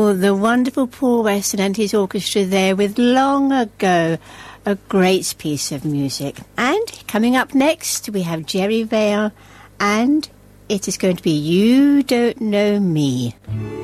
Oh, the wonderful Paul Weston and his orchestra there with Long Ago, a great piece of music. And coming up next, we have Jerry Vale, and it is going to be You Don't Know Me.